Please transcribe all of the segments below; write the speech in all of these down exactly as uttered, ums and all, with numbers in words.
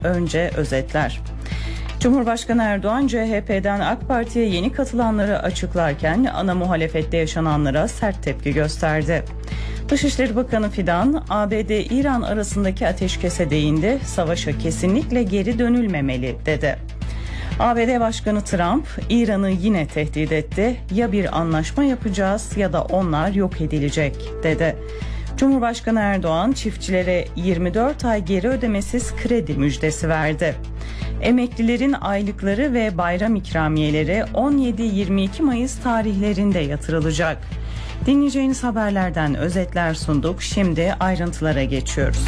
Önce özetler. Cumhurbaşkanı Erdoğan C H P'den AK Parti'ye yeni katılanları açıklarken ana muhalefette yaşananlara sert tepki gösterdi. Dışişleri Bakanı Fidan, A B D-İran arasındaki ateşkese değindi, savaşa kesinlikle geri dönülmemeli dedi. A B D Başkanı Trump, İran'ı yine tehdit etti, ya bir anlaşma yapacağız ya da onlar yok edilecek dedi. Cumhurbaşkanı Erdoğan, çiftçilere yirmi dört ay geri ödemesiz kredi müjdesi verdi. Emeklilerin aylıkları ve bayram ikramiyeleri on yedi yirmi iki Mayıs tarihlerinde yatırılacak. Dinleyeceğiniz haberlerden özetler sunduk. Şimdi ayrıntılara geçiyoruz.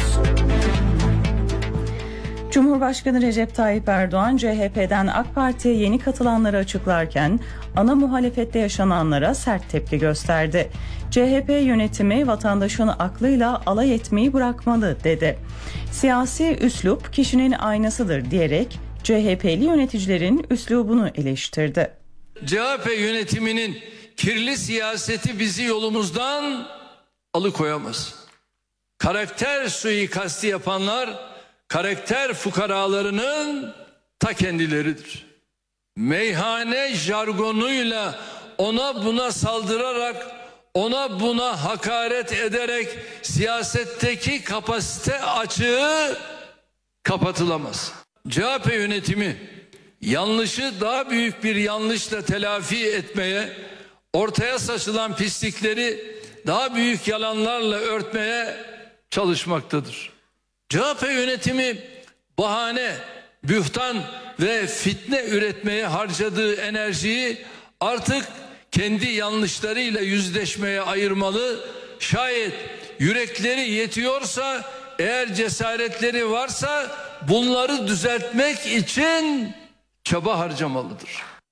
Cumhurbaşkanı Recep Tayyip Erdoğan C H P'den AK Parti'ye yeni katılanları açıklarken ana muhalefette yaşananlara sert tepki gösterdi. C H P yönetimi vatandaşın aklıyla alay etmeyi bırakmalı dedi. Siyasi üslup kişinin aynasıdır diyerek C H P'li yöneticilerin üslubunu eleştirdi. C H P yönetiminin kirli siyaseti bizi yolumuzdan alıkoyamaz. Karakter suikasti yapanlar karakter fukaralarının ta kendileridir. Meyhane jargonuyla ona buna saldırarak, ona buna hakaret ederek siyasetteki kapasite açığı kapatılamaz. C H P yönetimi yanlışı daha büyük bir yanlışla telafi etmeye, ortaya saçılan pislikleri daha büyük yalanlarla örtmeye çalışmaktadır. C H P yönetimi bahane, bühtan ve fitne üretmeye harcadığı enerjiyi artık kendi yanlışlarıyla yüzleşmeye ayırmalı. Şayet yürekleri yetiyorsa, eğer cesaretleri varsa bunları düzeltmek için çaba harcamalıdır.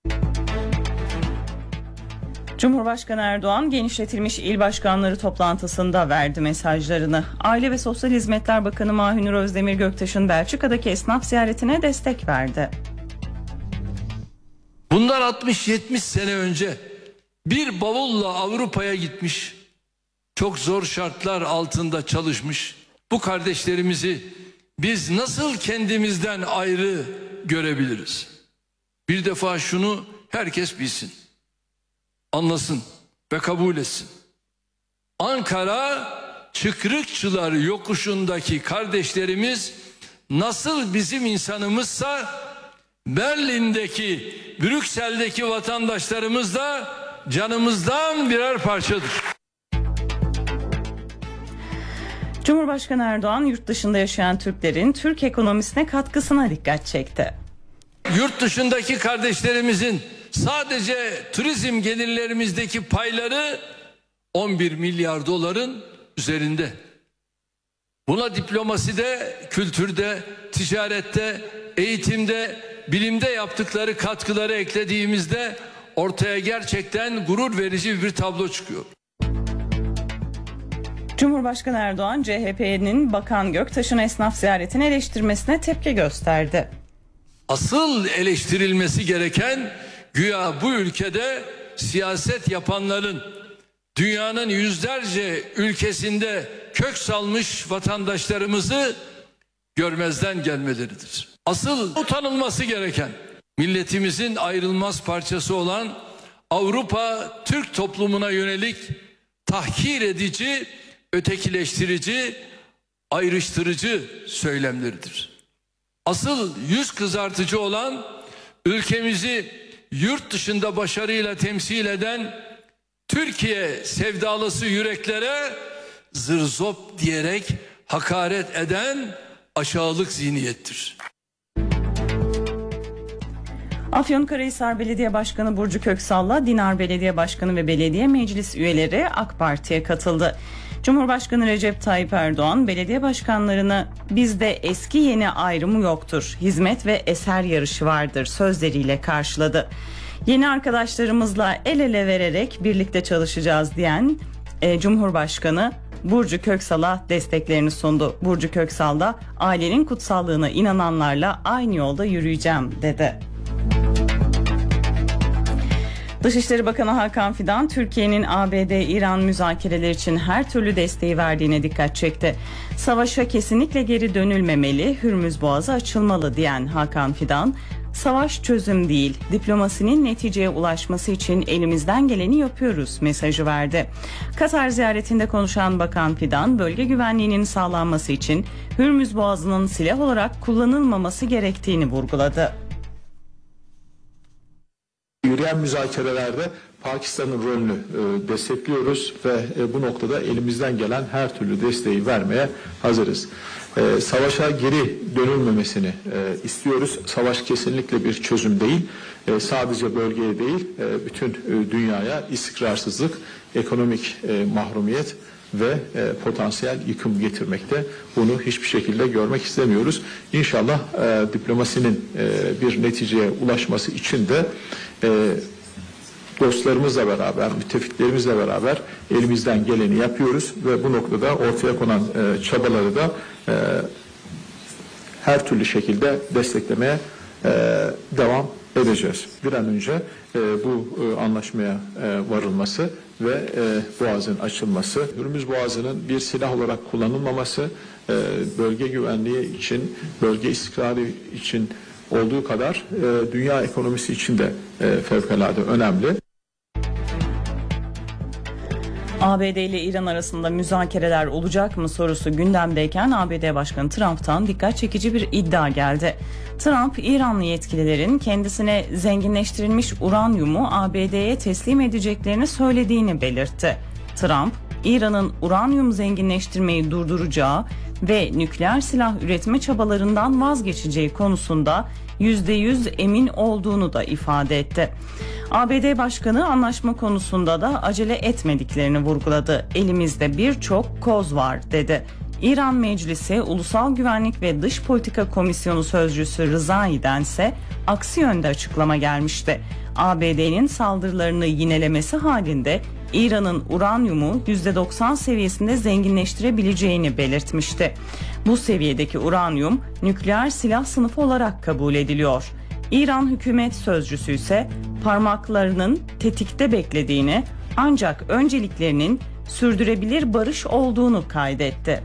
Cumhurbaşkanı Erdoğan genişletilmiş il başkanları toplantısında verdi mesajlarını. Aile ve Sosyal Hizmetler Bakanı Mahünur Özdemir Göktaş'ın Belçika'daki esnaf ziyaretine destek verdi. Bundan altmış yetmiş sene önce bir bavulla Avrupa'ya gitmiş, çok zor şartlar altında çalışmış bu kardeşlerimizi biz nasıl kendimizden ayrı görebiliriz? Bir defa şunu herkes bilsin, anlasın ve kabul etsin. Ankara Çıkrıkçılar yokuşundaki kardeşlerimiz nasıl bizim insanımızsa, Berlin'deki, Brüksel'deki vatandaşlarımız da canımızdan birer parçadır. Cumhurbaşkanı Erdoğan yurt dışında yaşayan Türklerin Türk ekonomisine katkısına dikkat çekti. Yurt dışındaki kardeşlerimizin sadece turizm gelirlerimizdeki payları on bir milyar doların üzerinde. Buna diplomaside, kültürde, ticarette, eğitimde, bilimde yaptıkları katkıları eklediğimizde ortaya gerçekten gurur verici bir tablo çıkıyor. Cumhurbaşkanı Erdoğan C H P'nin Bakan Göktaş'ın esnaf ziyaretini eleştirmesine tepki gösterdi. Asıl eleştirilmesi gereken güya bu ülkede siyaset yapanların dünyanın yüzlerce ülkesinde kök salmış vatandaşlarımızı görmezden gelmeleridir. Asıl utanılması gereken milletimizin ayrılmaz parçası olan Avrupa Türk toplumuna yönelik tahkir edici, ötekileştirici, ayrıştırıcı söylemleridir. Asıl yüz kızartıcı olan ülkemizi yurt dışında başarıyla temsil eden Türkiye sevdalısı yüreklere zırzop diyerek hakaret eden aşağılık zihniyettir. Afyonkarahisar Belediye Başkanı Burcu Köksal'la Dinar Belediye Başkanı ve belediye meclis üyeleri AK Parti'ye katıldı. Cumhurbaşkanı Recep Tayyip Erdoğan belediye başkanlarını bizde eski yeni ayrımı yoktur, hizmet ve eser yarışı vardır sözleriyle karşıladı. Yeni arkadaşlarımızla el ele vererek birlikte çalışacağız diyen e, Cumhurbaşkanı Burcu Köksal'a desteklerini sundu. Burcu Köksal da ailenin kutsallığına inananlarla aynı yolda yürüyeceğim dedi. Dışişleri Bakanı Hakan Fidan, Türkiye'nin A B D-İran müzakereleri için her türlü desteği verdiğine dikkat çekti. Savaşa kesinlikle geri dönülmemeli, Hürmüz Boğazı açılmalı diyen Hakan Fidan, savaş çözüm değil, diplomasinin neticeye ulaşması için elimizden geleni yapıyoruz mesajı verdi. Katar ziyaretinde konuşan Bakan Fidan, bölge güvenliğinin sağlanması için Hürmüz Boğazı'nın silah olarak kullanılmaması gerektiğini vurguladı. Yürüyen müzakerelerde Pakistan'ın rolünü e, destekliyoruz ve e, bu noktada elimizden gelen her türlü desteği vermeye hazırız. E, savaşa geri dönülmemesini e, istiyoruz. Savaş kesinlikle bir çözüm değil. E, sadece bölgeye değil, e, bütün e, dünyaya istikrarsızlık, ekonomik e, mahrumiyet ve e, potansiyel yıkım getirmekte. Bunu hiçbir şekilde görmek istemiyoruz. İnşallah e, diplomasinin e, bir neticeye ulaşması için de e, dostlarımızla beraber, müttefiklerimizle beraber elimizden geleni yapıyoruz ve bu noktada ortaya konan e, çabaları da e, her türlü şekilde desteklemeye e, devam edeceğiz. Bir an önce e, bu e, anlaşmaya e, varılması ve e, Boğaz'ın açılması, Hürmüz Boğazı'nın bir silah olarak kullanılmaması, e, bölge güvenliği için, bölge istikrarı için olduğu kadar e, dünya ekonomisi için de e, fevkalade önemli. A B D ile İran arasında müzakereler olacak mı sorusu gündemdeyken A B D Başkanı Trump'tan dikkat çekici bir iddia geldi. Trump, İranlı yetkililerin kendisine zenginleştirilmiş uranyumu A B D'ye teslim edeceklerini söylediğini belirtti. Trump, İran'ın uranyum zenginleştirmeyi durduracağı ve nükleer silah üretme çabalarından vazgeçeceği konusunda yüzde yüz emin olduğunu da ifade etti. A B D Başkanı anlaşma konusunda da acele etmediklerini vurguladı. Elimizde birçok koz var dedi. İran Meclisi Ulusal Güvenlik ve Dış Politika Komisyonu Sözcüsü Rızai'den ise aksi yönde açıklama gelmişti. A B D'nin saldırılarını yinelemesi halinde İran'ın uranyumu yüzde doksan seviyesinde zenginleştirebileceğini belirtmişti. Bu seviyedeki uranyum nükleer silah sınıfı olarak kabul ediliyor. İran hükümet sözcüsü ise parmaklarının tetikte beklediğini, ancak önceliklerinin sürdürülebilir barış olduğunu kaydetti.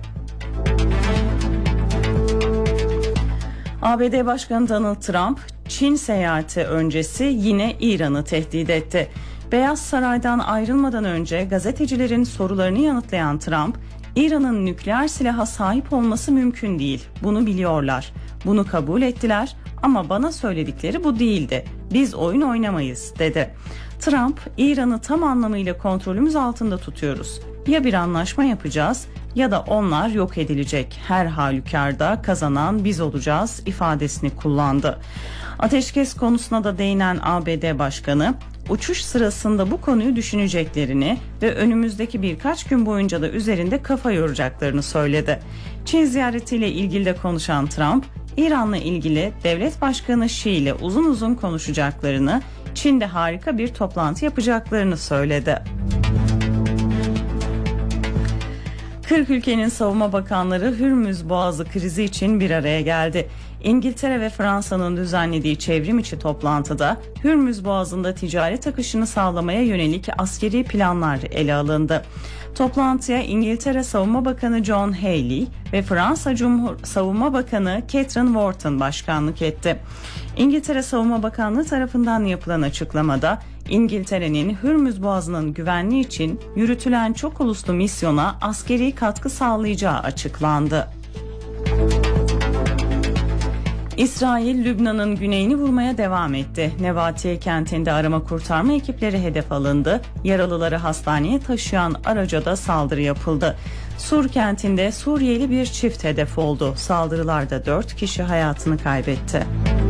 A B D Başkanı Donald Trump, Çin seyahati öncesi yine İran'ı tehdit etti. Beyaz Saray'dan ayrılmadan önce gazetecilerin sorularını yanıtlayan Trump, İran'ın nükleer silaha sahip olması mümkün değil. Bunu biliyorlar. Bunu kabul ettiler ama bana söyledikleri bu değildi. Biz oyun oynamayız dedi. Trump, İran'ı tam anlamıyla kontrolümüz altında tutuyoruz. Ya bir anlaşma yapacağız ya da onlar yok edilecek. Her halükarda kazanan biz olacağız ifadesini kullandı. Ateşkes konusuna da değinen A B D Başkanı, uçuş sırasında bu konuyu düşüneceklerini ve önümüzdeki birkaç gün boyunca da üzerinde kafa yoracaklarını söyledi. Çin ziyaretiyle ilgili de konuşan Trump, İran'la ilgili devlet başkanı Xi ile uzun uzun konuşacaklarını, Çin'de harika bir toplantı yapacaklarını söyledi. kırk ülkenin savunma bakanları Hürmüz Boğazı krizi için bir araya geldi. İngiltere ve Fransa'nın düzenlediği çevrim içi toplantıda Hürmüz Boğazı'nda ticaret akışını sağlamaya yönelik askeri planlar ele alındı. Toplantıya İngiltere Savunma Bakanı John Healey ve Fransa Cumhur Savunma Bakanı Catherine Wharton başkanlık etti. İngiltere Savunma Bakanlığı tarafından yapılan açıklamada İngiltere'nin Hürmüz Boğazı'nın güvenliği için yürütülen çok uluslu misyona askeri katkı sağlayacağı açıklandı. İsrail, Lübnan'ın güneyini vurmaya devam etti. Nevatiye kentinde arama kurtarma ekipleri hedef alındı. Yaralıları hastaneye taşıyan araca da saldırı yapıldı. Sur kentinde Suriyeli bir çift hedef oldu. Saldırılarda dört kişi hayatını kaybetti.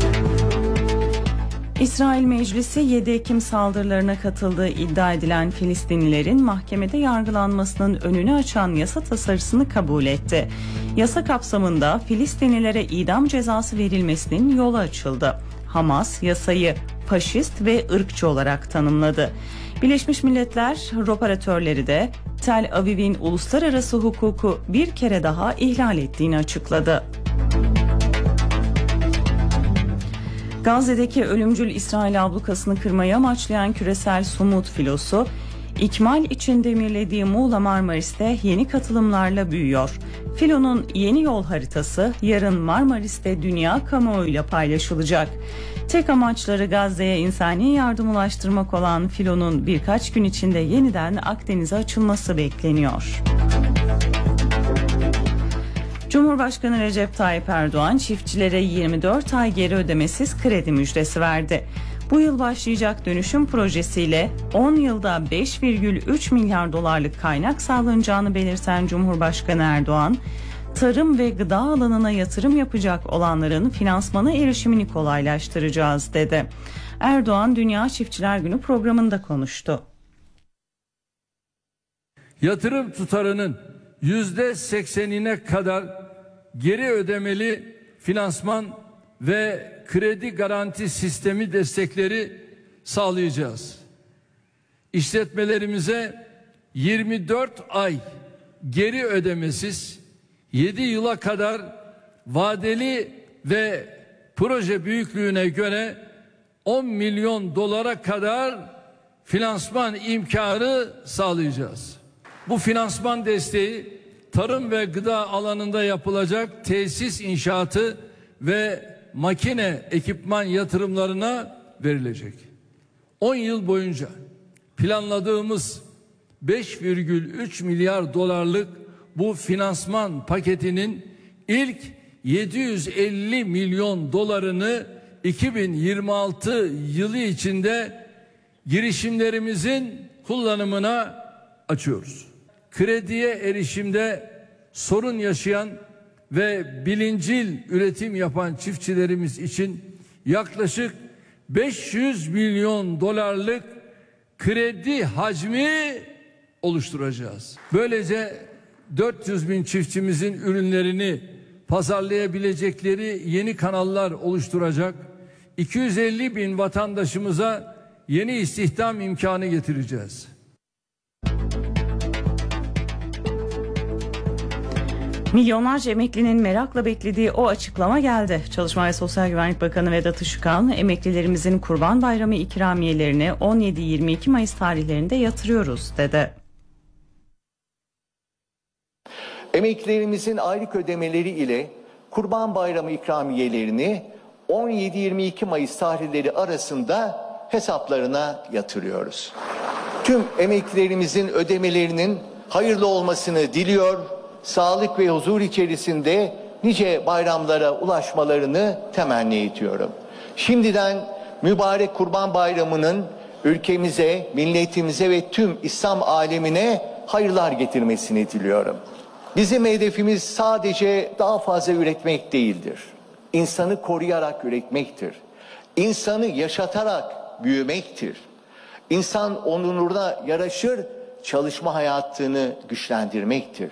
İsrail Meclisi yedi Ekim saldırılarına katıldığı iddia edilen Filistinlilerin mahkemede yargılanmasının önünü açan yasa tasarısını kabul etti. Yasa kapsamında Filistinlilere idam cezası verilmesinin yolu açıldı. Hamas yasayı faşist ve ırkçı olarak tanımladı. Birleşmiş Milletler operatörleri de Tel Aviv'in uluslararası hukuku bir kere daha ihlal ettiğini açıkladı. Gazze'deki ölümcül İsrail ablukasını kırmayı amaçlayan küresel Sumud filosu, ikmal için demirlediği Muğla Marmaris'te yeni katılımlarla büyüyor. Filonun yeni yol haritası yarın Marmaris'te dünya kamuoyuyla paylaşılacak. Tek amaçları Gazze'ye insani yardım ulaştırmak olan filonun birkaç gün içinde yeniden Akdeniz'e açılması bekleniyor. Cumhurbaşkanı Recep Tayyip Erdoğan çiftçilere yirmi dört ay geri ödemesiz kredi müjdesi verdi. Bu yıl başlayacak dönüşüm projesiyle on yılda beş virgül üç milyar dolarlık kaynak sağlanacağını belirten Cumhurbaşkanı Erdoğan, tarım ve gıda alanına yatırım yapacak olanların finansmana erişimini kolaylaştıracağız dedi. Erdoğan Dünya Çiftçiler Günü programında konuştu. Yatırım tutarının yüzde seksenine kadar geri ödemeli finansman ve kredi garanti sistemi destekleri sağlayacağız. İşletmelerimize yirmi dört ay geri ödemesiz yedi yıla kadar vadeli ve proje büyüklüğüne göre on milyon dolara kadar finansman imkanı sağlayacağız. Bu finansman desteği tarım ve gıda alanında yapılacak tesis inşaatı ve makine ekipman yatırımlarına verilecek. on yıl boyunca planladığımız beş virgül üç milyar dolarlık bu finansman paketinin ilk yedi yüz elli milyon dolarını iki bin yirmi altı yılı içinde girişimlerimizin kullanımına açıyoruz. Krediye erişimde sorun yaşayan ve bilincil üretim yapan çiftçilerimiz için yaklaşık beş yüz milyon dolarlık kredi hacmi oluşturacağız. Böylece dört yüz bin çiftçimizin ürünlerini pazarlayabilecekleri yeni kanallar oluşturacak, iki yüz elli bin vatandaşımıza yeni istihdam imkanı getireceğiz. Milyonlarca emeklinin merakla beklediği o açıklama geldi. Çalışma ve Sosyal Güvenlik Bakanı Vedat Işıkhan, emeklilerimizin Kurban Bayramı ikramiyelerini on yedi yirmi iki Mayıs tarihlerinde yatırıyoruz dedi. Emeklilerimizin aylık ödemeleri ile Kurban Bayramı ikramiyelerini on yedi yirmi iki Mayıs tarihleri arasında hesaplarına yatırıyoruz. Tüm emeklilerimizin ödemelerinin hayırlı olmasını diliyor, sağlık ve huzur içerisinde nice bayramlara ulaşmalarını temenni ediyorum. Şimdiden mübarek Kurban Bayramı'nın ülkemize, milletimize ve tüm İslam alemine hayırlar getirmesini diliyorum. Bizim hedefimiz sadece daha fazla üretmek değildir. İnsanı koruyarak üretmektir. İnsanı yaşatarak büyümektir. İnsan onuruna yaraşır çalışma hayatını güçlendirmektir.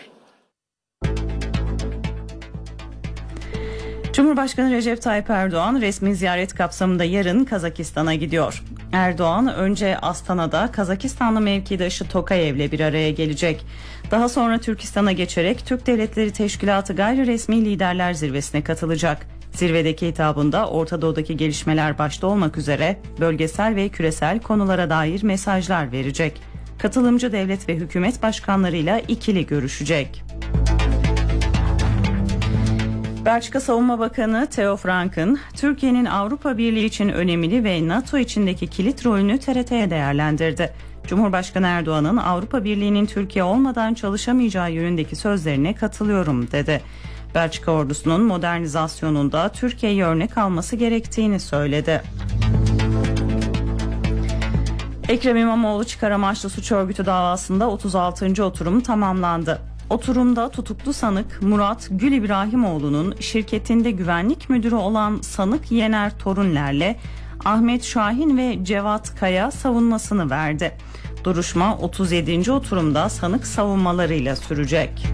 Cumhurbaşkanı Recep Tayyip Erdoğan resmi ziyaret kapsamında yarın Kazakistan'a gidiyor. Erdoğan önce Astana'da Kazakistanlı mevkidaşı Tokayev'le bir araya gelecek. Daha sonra Türkistan'a geçerek Türk Devletleri Teşkilatı Gayri Resmi Liderler Zirvesi'ne katılacak. Zirvedeki hitabında Orta Doğu'daki gelişmeler başta olmak üzere bölgesel ve küresel konulara dair mesajlar verecek. Katılımcı devlet ve hükümet başkanlarıyla ikili görüşecek. Belçika Savunma Bakanı Theo Frank'ın Türkiye'nin Avrupa Birliği için önemli ve NATO içindeki kilit rolünü T R T'ye değerlendirdi. Cumhurbaşkanı Erdoğan'ın Avrupa Birliği'nin Türkiye olmadan çalışamayacağı yönündeki sözlerine katılıyorum dedi. Belçika ordusunun modernizasyonunda Türkiye'yi örnek alması gerektiğini söyledi. Ekrem İmamoğlu çıkar amaçlı suç örgütü davasında otuz altıncı oturum tamamlandı. Oturumda tutuklu sanık Murat Gül İbrahimoğlu'nun şirketinde güvenlik müdürü olan sanık Yener Torunler'le Ahmet Şahin ve Cevat Kaya savunmasını verdi. Duruşma otuz yedinci oturumda sanık savunmalarıyla sürecek.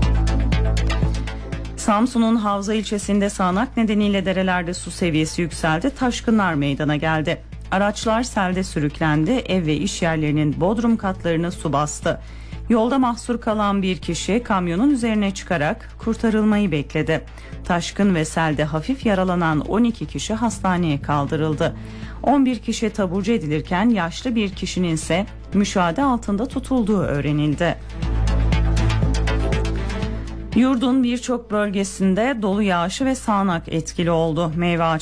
Samsun'un Havza ilçesinde sağanak nedeniyle derelerde su seviyesi yükseldi, taşkınlar meydana geldi. Araçlar selde sürüklendi, ev ve iş yerlerinin bodrum katlarını su bastı. Yolda mahsur kalan bir kişi kamyonun üzerine çıkarak kurtarılmayı bekledi. Taşkın ve selde hafif yaralanan on iki kişi hastaneye kaldırıldı. on bir kişi taburcu edilirken yaşlı bir kişinin ise müşahede altında tutulduğu öğrenildi. Yurdun birçok bölgesinde dolu yağışı ve sağanak etkili oldu. Meyve